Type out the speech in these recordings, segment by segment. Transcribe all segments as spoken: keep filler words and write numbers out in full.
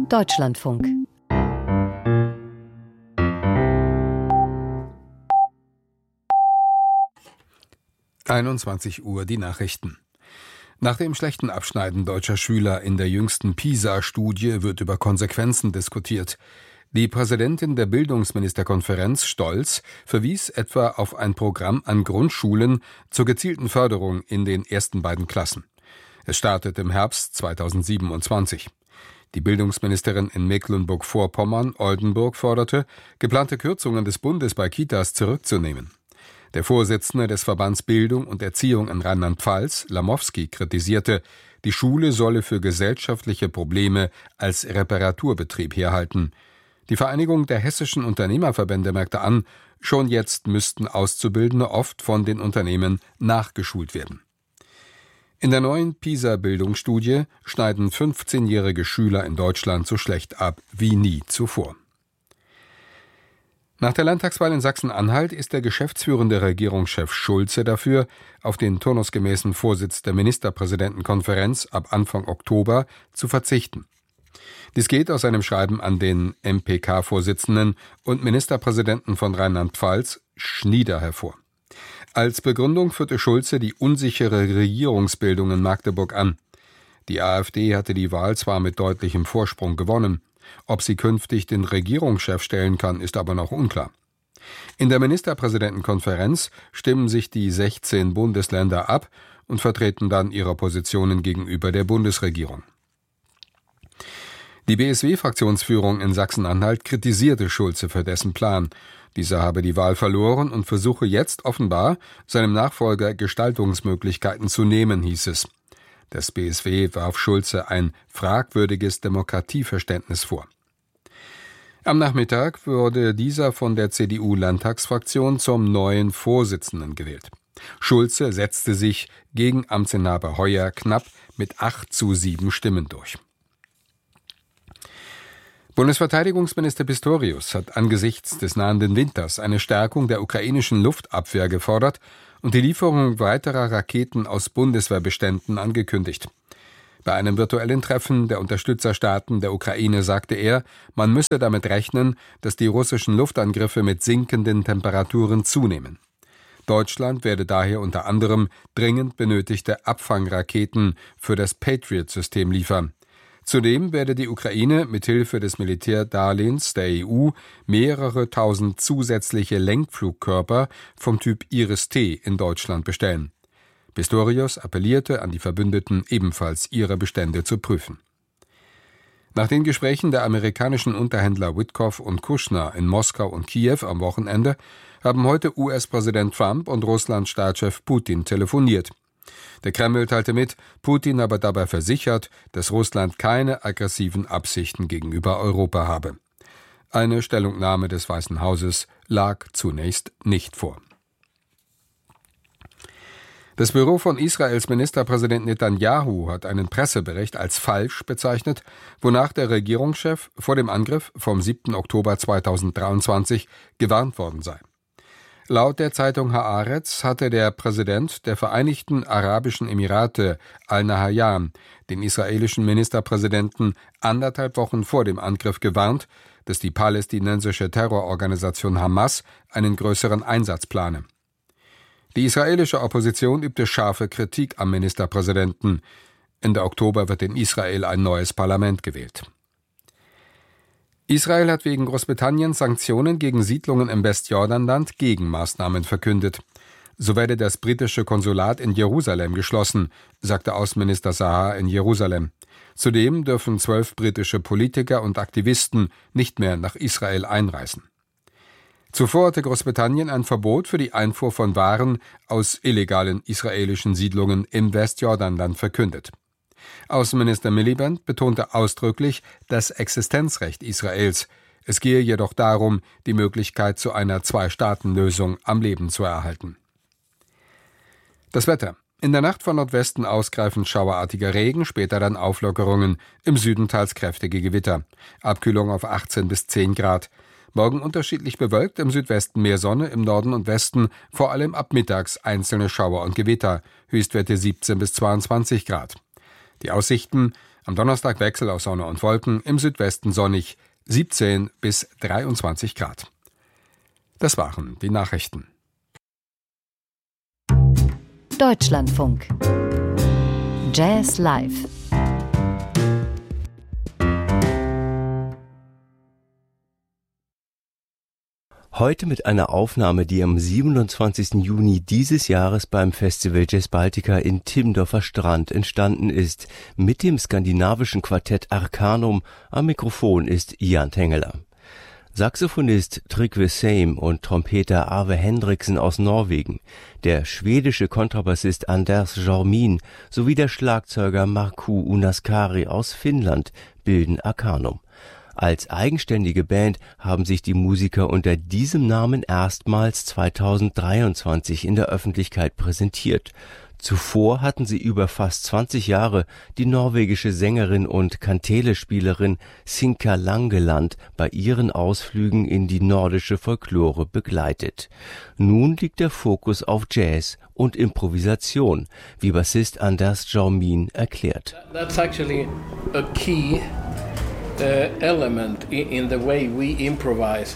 Deutschlandfunk. einundzwanzig Uhr die Nachrichten. Nach dem schlechten Abschneiden deutscher Schüler in der jüngsten PISA-Studie wird über Konsequenzen diskutiert. Die Präsidentin der Bildungsministerkonferenz, Stolz, verwies etwa auf ein Programm an Grundschulen zur gezielten Förderung in den ersten beiden Klassen. Es startet im Herbst zweitausendsiebenundzwanzig. Die Bildungsministerin in Mecklenburg-Vorpommern, Oldenburg, forderte, geplante Kürzungen des Bundes bei Kitas zurückzunehmen. Der Vorsitzende des Verbands Bildung und Erziehung in Rheinland-Pfalz, Lamowski, kritisierte, die Schule solle für gesellschaftliche Probleme als Reparaturbetrieb herhalten. Die Vereinigung der hessischen Unternehmerverbände merkte an, schon jetzt müssten Auszubildende oft von den Unternehmen nachgeschult werden. In der neuen PISA-Bildungsstudie schneiden fünfzehnjährige Schüler in Deutschland so schlecht ab wie nie zuvor. Nach der Landtagswahl in Sachsen-Anhalt ist der geschäftsführende Regierungschef Schulze dafür, auf den turnusgemäßen Vorsitz der Ministerpräsidentenkonferenz ab Anfang Oktober zu verzichten. Dies geht aus einem Schreiben an den M P K-Vorsitzenden und Ministerpräsidenten von Rheinland-Pfalz, Schnieder, hervor. Als Begründung führte Schulze die unsichere Regierungsbildung in Magdeburg an. Die AfD hatte die Wahl zwar mit deutlichem Vorsprung gewonnen. Ob sie künftig den Regierungschef stellen kann, ist aber noch unklar. In der Ministerpräsidentenkonferenz stimmen sich die sechzehn Bundesländer ab und vertreten dann ihre Positionen gegenüber der Bundesregierung. Die B S W-Fraktionsführung in Sachsen-Anhalt kritisierte Schulze für dessen Plan. Dieser habe die Wahl verloren und versuche jetzt offenbar, seinem Nachfolger Gestaltungsmöglichkeiten zu nehmen, hieß es. Das B S W warf Schulze ein fragwürdiges Demokratieverständnis vor. Am Nachmittag wurde dieser von der C D U-Landtagsfraktion zum neuen Vorsitzenden gewählt. Schulze setzte sich gegen Amtsinhaber Heuer knapp mit acht zu sieben Stimmen durch. Bundesverteidigungsminister Pistorius hat angesichts des nahenden Winters eine Stärkung der ukrainischen Luftabwehr gefordert und die Lieferung weiterer Raketen aus Bundeswehrbeständen angekündigt. Bei einem virtuellen Treffen der Unterstützerstaaten der Ukraine sagte er, man müsse damit rechnen, dass die russischen Luftangriffe mit sinkenden Temperaturen zunehmen. Deutschland werde daher unter anderem dringend benötigte Abfangraketen für das Patriot-System liefern. Zudem werde die Ukraine mithilfe des Militärdarlehens der E U mehrere tausend zusätzliche Lenkflugkörper vom Typ Iris-T in Deutschland bestellen. Pistorius appellierte an die Verbündeten, ebenfalls ihre Bestände zu prüfen. Nach den Gesprächen der amerikanischen Unterhändler Witkoff und Kushner in Moskau und Kiew am Wochenende haben heute U S-Präsident Trump und Russlands Staatschef Putin telefoniert. Der Kreml teilte mit, Putin aber dabei versichert, dass Russland keine aggressiven Absichten gegenüber Europa habe. Eine Stellungnahme des Weißen Hauses lag zunächst nicht vor. Das Büro von Israels Ministerpräsident Netanyahu hat einen Pressebericht als falsch bezeichnet, wonach der Regierungschef vor dem Angriff vom siebten Oktober zweitausenddreiundzwanzig gewarnt worden sei. Laut der Zeitung Haaretz hatte der Präsident der Vereinigten Arabischen Emirate, Al-Nahyan, den israelischen Ministerpräsidenten anderthalb Wochen vor dem Angriff gewarnt, dass die palästinensische Terrororganisation Hamas einen größeren Einsatz plane. Die israelische Opposition übte scharfe Kritik am Ministerpräsidenten. Ende Oktober wird in Israel ein neues Parlament gewählt. Israel hat wegen Großbritanniens Sanktionen gegen Siedlungen im Westjordanland Gegenmaßnahmen verkündet. So werde das britische Konsulat in Jerusalem geschlossen, sagte Außenminister Sahar in Jerusalem. Zudem dürfen zwölf britische Politiker und Aktivisten nicht mehr nach Israel einreisen. Zuvor hatte Großbritannien ein Verbot für die Einfuhr von Waren aus illegalen israelischen Siedlungen im Westjordanland verkündet. Außenminister Miliband betonte ausdrücklich das Existenzrecht Israels. Es gehe jedoch darum, die Möglichkeit zu einer Zwei-Staaten-Lösung am Leben zu erhalten. Das Wetter. In der Nacht von Nordwesten ausgreifend schauerartiger Regen, später dann Auflockerungen, im Süden teils kräftige Gewitter. Abkühlung auf achtzehn bis zehn Grad. Morgen unterschiedlich bewölkt, im Südwesten mehr Sonne, im Norden und Westen vor allem ab mittags einzelne Schauer und Gewitter. Höchstwerte siebzehn bis zweiundzwanzig Grad. Die Aussichten: Am Donnerstag Wechsel aus Sonne und Wolken, im Südwesten sonnig, siebzehn bis dreiundzwanzig Grad. Das waren die Nachrichten. Deutschlandfunk. Jazz Live. Heute mit einer Aufnahme, die am siebenundzwanzigsten Juni dieses Jahres beim Festival Jazz Baltica in Timmendorfer Strand entstanden ist, mit dem skandinavischen Quartett Arcanum. Am Mikrofon ist Jan Tengeler. Saxophonist Trygve Seim und Trompeter Arve Hendriksen aus Norwegen, der schwedische Kontrabassist Anders Jormin sowie der Schlagzeuger Markku Unaskari aus Finnland bilden Arcanum. Als eigenständige Band haben sich die Musiker unter diesem Namen erstmals zweitausenddreiundzwanzig in der Öffentlichkeit präsentiert. Zuvor hatten sie über fast zwanzig Jahre die norwegische Sängerin und Kantele-Spielerin Sinka Langeland bei ihren Ausflügen in die nordische Folklore begleitet. Nun liegt der Fokus auf Jazz und Improvisation, wie Bassist Anders Jormin erklärt. That's actually a key uh, element in the way we improvise,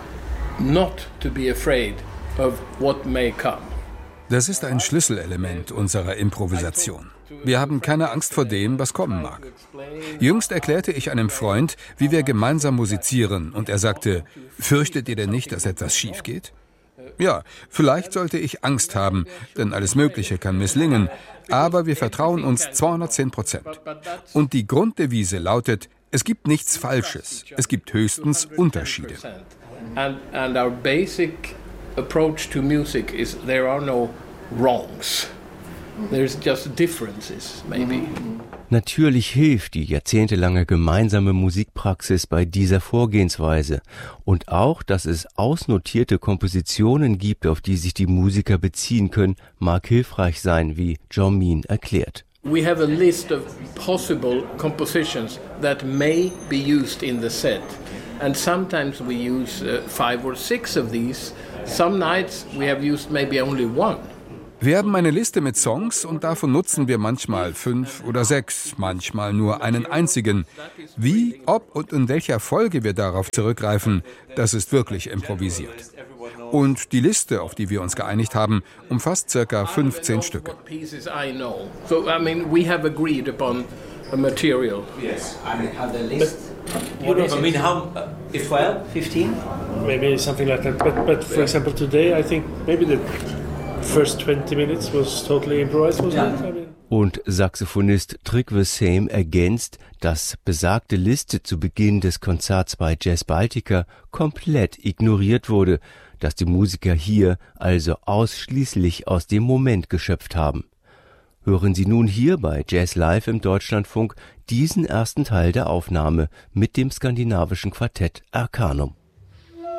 not to be afraid of what may come. Das ist ein Schlüsselelement unserer Improvisation. Wir haben keine Angst vor dem, was kommen mag. Jüngst erklärte ich einem Freund, wie wir gemeinsam musizieren, und er sagte, fürchtet ihr denn nicht, dass etwas schief geht? Ja, vielleicht sollte ich Angst haben, denn alles Mögliche kann misslingen, aber wir vertrauen uns zweihundertzehn Prozent. Und die Grunddevise lautet, es gibt nichts Falsches, es gibt höchstens Unterschiede. And, and our basic approach to music is there are no wrongs. There's just differences, maybe. Natürlich hilft die jahrzehntelange gemeinsame Musikpraxis bei dieser Vorgehensweise und auch, dass es ausnotierte Kompositionen gibt, auf die sich die Musiker beziehen können, mag hilfreich sein, wie Jormin erklärt. We have a list of possible compositions that may be used in the set. And sometimes we use uh, five or six of these. Some nights we have used maybe only one. Wir haben eine Liste mit Songs und davon nutzen wir manchmal fünf oder sechs, manchmal nur einen einzigen. Wie, ob und in welcher Folge wir darauf zurückgreifen, das ist wirklich improvisiert. Und die Liste, auf die wir uns geeinigt haben, umfasst circa fünfzehn Stücke. So, I mean, we have agreed upon a material. Yes, I have the list. What is it? I mean, how? Uh, twelve, fifteen? Maybe something like that. But, but for example, today, I think maybe the first twenty minutes was totally improvised, wasn't Yeah. it? I mean, Und Saxophonist Trygve Seim ergänzt, dass besagte Liste zu Beginn des Konzerts bei Jazz Baltica komplett ignoriert wurde, dass die Musiker hier also ausschließlich aus dem Moment geschöpft haben. Hören Sie nun hier bei Jazz Live im Deutschlandfunk diesen ersten Teil der Aufnahme mit dem skandinavischen Quartett Arcanum.